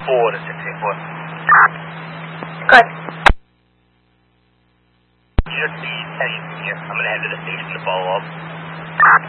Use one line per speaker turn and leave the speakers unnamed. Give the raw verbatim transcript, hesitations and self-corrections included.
four to six eight four.
Good.
You don't need anything here. I'm going to head to the station to follow up.